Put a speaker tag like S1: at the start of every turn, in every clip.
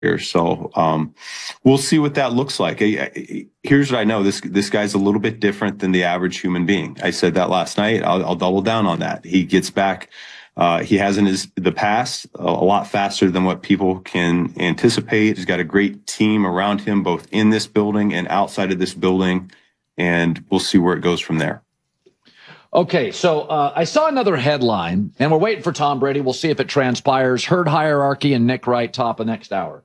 S1: here. So we'll see what that looks like. Here's what I know. This guy's a little bit different than the average human being. I said that last night. I'll double down on that. He gets back. He has in the past a lot faster than what people can anticipate. He's got a great team around him, both in this building and outside of this building. And we'll see where it goes from there.
S2: Okay, so I saw another headline, and we're waiting for Tom Brady. We'll see if it transpires. Herd hierarchy and Nick Wright top of next hour.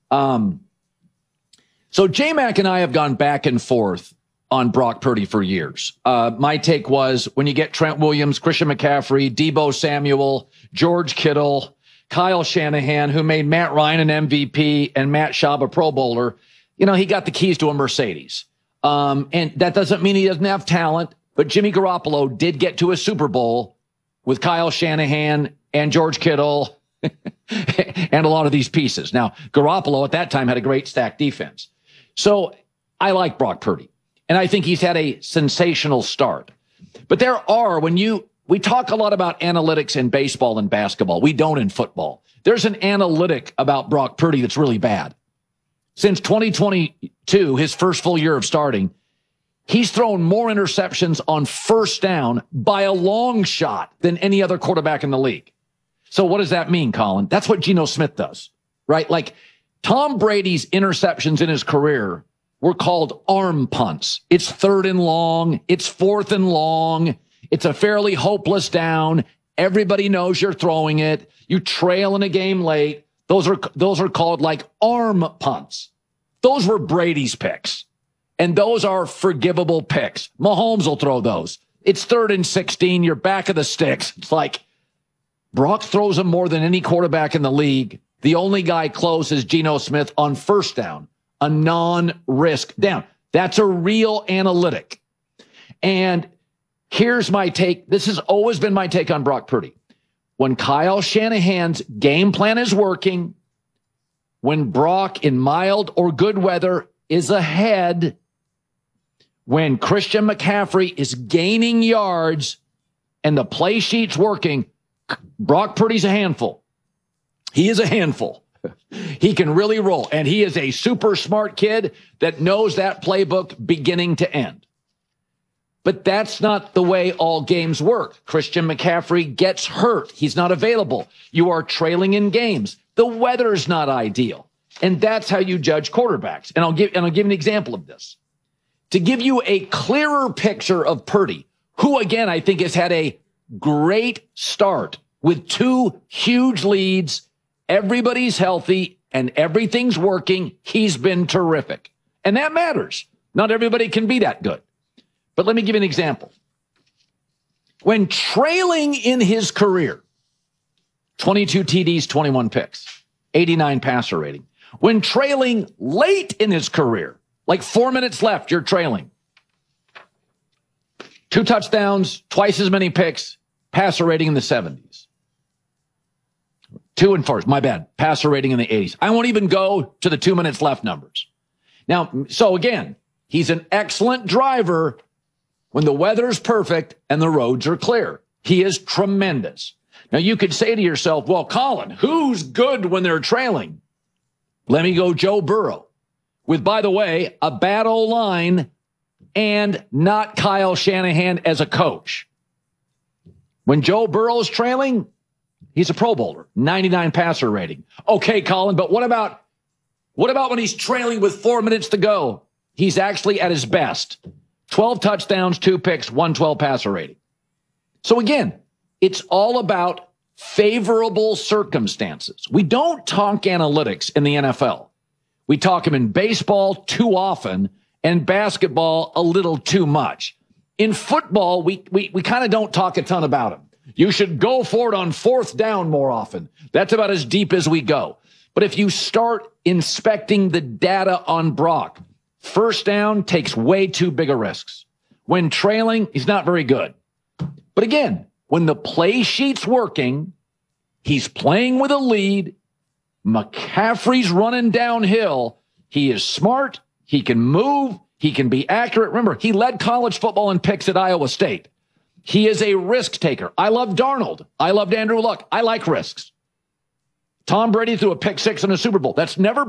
S2: So J-Mac and I have gone back and forth on Brock Purdy for years. My take was when you get Trent Williams, Christian McCaffrey, Deebo Samuel, George Kittle, Kyle Shanahan, who made Matt Ryan an MVP and Matt Schaub a Pro Bowler, he got the keys to a Mercedes. And that doesn't mean he doesn't have talent. But Jimmy Garoppolo did get to a Super Bowl with Kyle Shanahan and George Kittle and a lot of these pieces. Now, Garoppolo at that time had a great stacked defense. So I like Brock Purdy, and I think he's had a sensational start. But we talk a lot about analytics in baseball and basketball. We don't in football. There's an analytic about Brock Purdy that's really bad. Since 2022, his first full year of starting, he's thrown more interceptions on first down by a long shot than any other quarterback in the league. So what does that mean, Colin? That's what Geno Smith does, right? Like Tom Brady's interceptions in his career were called arm punts. It's 3rd and long. It's 4th and long. It's a fairly hopeless down. Everybody knows you're throwing it. You trail in a game late. Those are called like arm punts. Those were Brady's picks. And those are forgivable picks. Mahomes will throw those. It's 3rd and 16. You're back of the sticks. It's like Brock throws them more than any quarterback in the league. The only guy close is Geno Smith on first down, a non-risk down. That's a real analytic. And here's my take. This has always been my take on Brock Purdy. When Kyle Shanahan's game plan is working, when Brock in mild or good weather is ahead, when Christian McCaffrey is gaining yards and the play sheet's working, Brock Purdy's a handful. He is a handful. He can really roll, and he is a super smart kid that knows that playbook beginning to end. But that's not the way all games work. Christian McCaffrey gets hurt. He's not available. You are trailing in games. The weather's not ideal. And that's how you judge quarterbacks. And I'll give an example of this. To give you a clearer picture of Purdy, who, again, I think has had a great start with 2 huge leads. Everybody's healthy and everything's working. He's been terrific. And that matters. Not everybody can be that good. But let me give you an example. When trailing in his career, 22 TDs, 21 picks, 89 passer rating. When trailing late in his career, like 4 minutes left, you're trailing. 2 touchdowns, twice as many picks, passer rating in the 70s. 2 and 4, my bad, passer rating in the 80s. I won't even go to the 2 minutes left numbers. Now, so again, he's an excellent driver when the weather's perfect and the roads are clear. He is tremendous. Now, you could say to yourself, well, Colin, who's good when they're trailing? Let me go Joe Burrow with, by the way, a bad O-line and not Kyle Shanahan as a coach. When Joe Burrow's trailing, he's a Pro Bowler, 99 passer rating. Okay, Colin, but what about when he's trailing with 4 minutes to go? He's actually at his best. 12 touchdowns, 2 picks, 112 passer rating. So again, it's all about favorable circumstances. We don't talk analytics in the NFL. We talk them in baseball too often and basketball a little too much. In football, we kind of don't talk a ton about them. You should go for it on 4th down more often. That's about as deep as we go. But if you start inspecting the data on Brock, first down takes way too big a risks. When trailing, he's not very good. But again, when the play sheet's working, he's playing with a lead, McCaffrey's running downhill, he is smart, he can move, he can be accurate. Remember, he led college football in picks at Iowa State. He is a risk taker. I love Darnold. I loved Andrew Luck. I like risks. Tom Brady threw a pick six in a Super Bowl. That's never